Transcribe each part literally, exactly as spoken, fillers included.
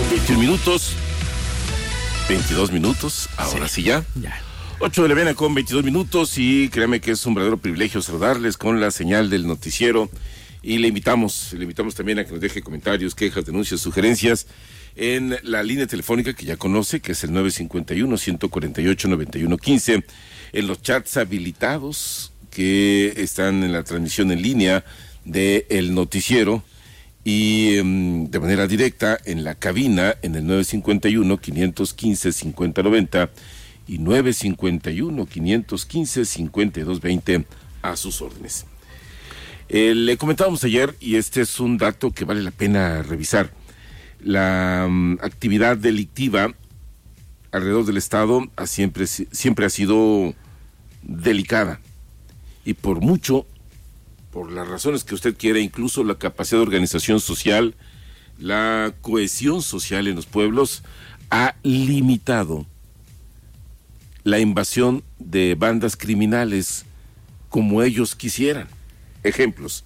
veintiún minutos, veintidós minutos, ahora sí, sí ya. Ya. ocho de la mañana con veintidós minutos y créame que es un verdadero privilegio saludarles con la señal del noticiero y le invitamos, le invitamos también a que nos deje comentarios, quejas, denuncias, sugerencias en la línea telefónica que ya conoce, que es el nueve cinco uno, uno cuatro ocho, nueve uno uno cinco, en los chats habilitados que están en la transmisión en línea del noticiero y um, de manera directa en la cabina en el nueve cinco uno, cinco uno cinco, cinco cero nueve cero y nueve cinco uno, cinco uno cinco, cinco dos dos cero a sus órdenes. Eh, le comentábamos ayer, y este es un dato que vale la pena revisar, la um, actividad delictiva alrededor del Estado ha siempre, siempre ha sido delicada, y por mucho, por las razones que usted quiera, incluso la capacidad de organización social, la cohesión social en los pueblos, ha limitado la invasión de bandas criminales como ellos quisieran. Ejemplos,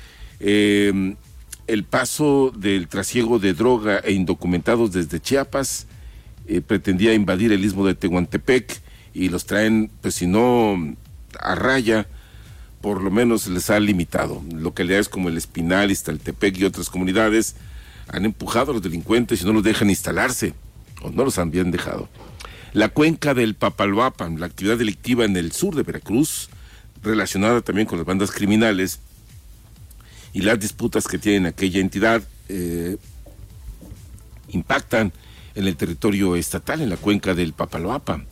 eh, el paso del trasiego de droga e indocumentados desde Chiapas eh, pretendía invadir el istmo de Tehuantepec y los traen, pues si no a raya, por lo menos les ha limitado. Localidades como El Espinal, Iztaltepec y otras comunidades han empujado a los delincuentes y no los dejan instalarse, o no los han bien dejado. La cuenca del Papaloapan, la actividad delictiva en el sur de Veracruz, relacionada también con las bandas criminales y las disputas que tienen aquella entidad, eh, impactan en el territorio estatal, en la cuenca del Papaloapan,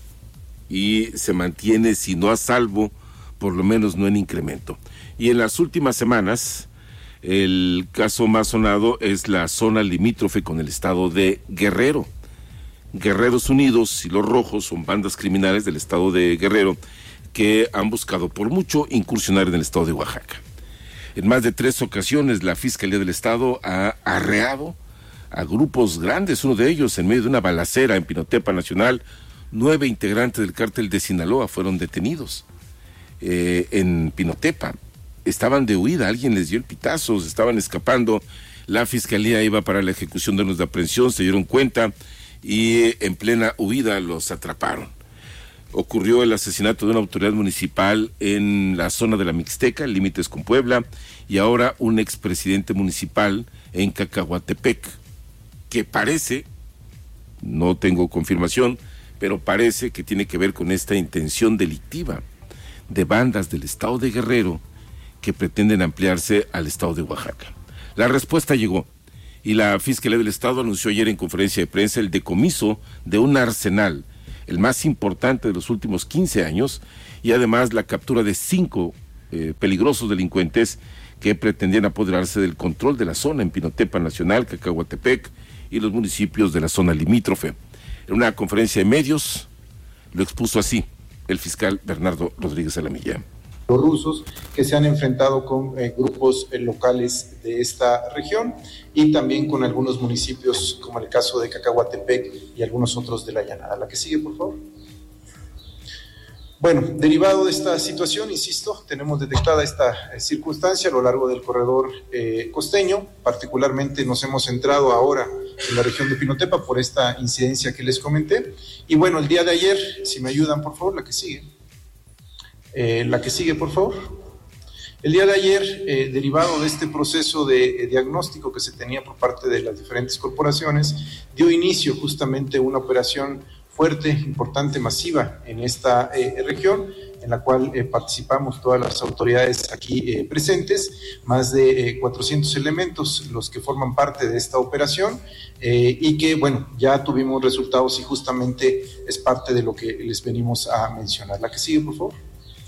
y se mantiene, si no a salvo, por lo menos no en incremento. Y en las últimas semanas, el caso más sonado es la zona limítrofe con el estado de Guerrero. Guerreros Unidos y Los Rojos son bandas criminales del estado de Guerrero que han buscado por mucho incursionar en el estado de Oaxaca. En más de tres ocasiones la Fiscalía del Estado ha arreado a grupos grandes, uno de ellos en medio de una balacera en Pinotepa Nacional. Nueve integrantes del cártel de Sinaloa fueron detenidos eh, en Pinotepa. Estaban de huida, alguien les dio el pitazo, se estaban escapando. La Fiscalía iba para la ejecución de orden de aprehensión, se dieron cuenta y en plena huida los atraparon. Ocurrió el asesinato de una autoridad municipal en la zona de la Mixteca, límites con Puebla, y ahora un expresidente municipal en Cacahuatepec, que parece, no tengo confirmación, pero parece que tiene que ver con esta intención delictiva de bandas del estado de Guerrero que pretenden ampliarse al estado de Oaxaca. La respuesta llegó, y la Fiscalía del Estado anunció ayer en conferencia de prensa el decomiso de un arsenal, el más importante de los últimos quince años, y además la captura de cinco eh, peligrosos delincuentes que pretendían apoderarse del control de la zona en Pinotepa Nacional, Cacahuatepec y los municipios de la zona limítrofe. En una conferencia de medios lo expuso así el fiscal Bernardo Rodríguez Alamilla. Los rusos que se han enfrentado con eh, grupos eh, locales de esta región y también con algunos municipios como el caso de Cacahuatepec y algunos otros de la Llanada. La que sigue, por favor. Bueno, derivado de esta situación, insisto, tenemos detectada esta eh, circunstancia a lo largo del corredor eh, costeño. Particularmente nos hemos centrado ahora en la región de Pinotepa por esta incidencia que les comenté. Y bueno, el día de ayer, si me ayudan, por favor, la que sigue. Eh, la que sigue, por favor. El día de ayer, eh, derivado de este proceso de eh, diagnóstico que se tenía por parte de las diferentes corporaciones, dio inicio justamente una operación fuerte, importante, masiva en esta eh, región, en la cual eh, participamos todas las autoridades aquí eh, presentes, más de eh, cuatrocientos elementos los que forman parte de esta operación eh, y que, bueno, ya tuvimos resultados y justamente es parte de lo que les venimos a mencionar. La que sigue, por favor.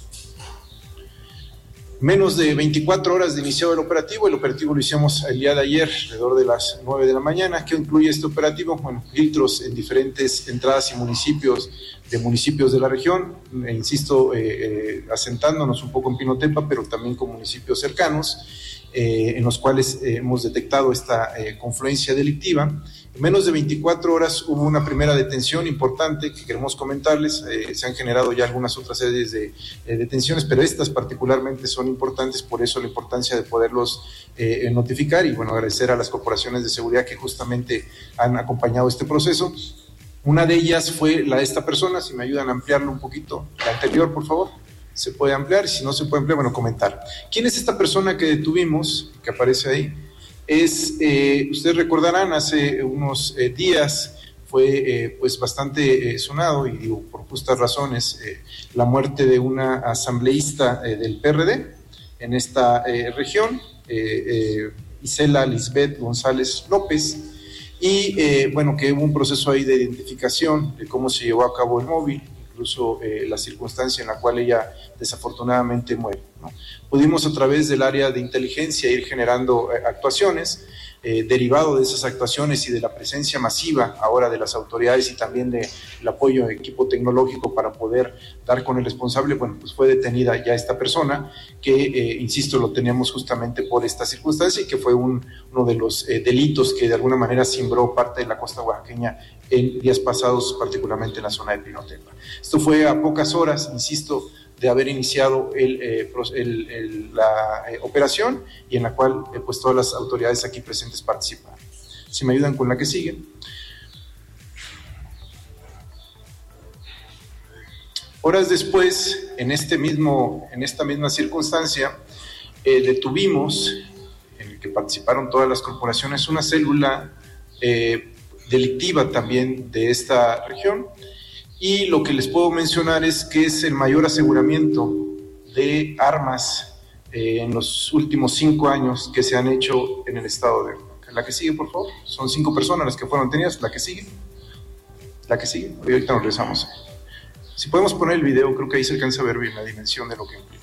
Menos de veinticuatro horas de iniciado el operativo. El operativo lo hicimos el día de ayer, alrededor de las nueve de la mañana. ¿Qué incluye este operativo? Bueno, filtros en diferentes entradas y municipios de municipios de la región, e insisto, eh, eh, asentándonos un poco en Pinotepa, pero también con municipios cercanos. eh, en los cuales eh, hemos detectado esta eh, confluencia delictiva. En menos de veinticuatro horas hubo una primera detención importante que queremos comentarles. Eh, se han generado ya algunas otras series de eh, detenciones, pero estas particularmente son importantes, por eso la importancia de poderlos eh, notificar y bueno, agradecer a las corporaciones de seguridad que justamente han acompañado este proceso. Una de ellas fue la de esta persona, si me ayudan a ampliarlo un poquito, la anterior por favor. Se puede ampliar, si no se puede ampliar, bueno, comentar. ¿Quién es esta persona que detuvimos, que aparece ahí? Es, eh, ustedes recordarán, hace unos eh, días fue eh, pues bastante eh, sonado, y digo por justas razones, eh, la muerte de una asambleísta eh, del P R D en esta eh, región, eh, eh, Isela Lisbeth González López, y eh, bueno, que hubo un proceso ahí de identificación de cómo se llevó a cabo el móvil, incluso eh, la circunstancia en la cual ella desafortunadamente muere, ¿no? Pudimos a través del área de inteligencia ir generando eh, actuaciones, eh, derivado de esas actuaciones y de la presencia masiva ahora de las autoridades y también del apoyo de equipo tecnológico para poder dar con el responsable. Bueno, pues fue detenida ya esta persona que, eh, insisto, lo teníamos justamente por esta circunstancia y que fue un, uno de los eh, delitos que de alguna manera cimbró parte de la costa oaxaqueña en días pasados, particularmente en la zona de Pinotepa. Esto fue a pocas horas, insisto, de haber iniciado el, eh, el, el, la eh, operación, y en la cual eh, pues todas las autoridades aquí presentes participaron. Si me ayudan con la que sigue. Horas después, en, este mismo, en esta misma circunstancia, eh, detuvimos, en el que participaron todas las corporaciones, una célula eh, delictiva también de esta región. Y lo que les puedo mencionar es que es el mayor aseguramiento de armas eh, en los últimos cinco años que se han hecho en el estado de Oaxaca. La que sigue, por favor. Son cinco personas las que fueron detenidas. La que sigue. La que sigue. Y ahorita nos regresamos. Si podemos poner el video, creo que ahí se alcanza a ver bien la dimensión de lo que implica.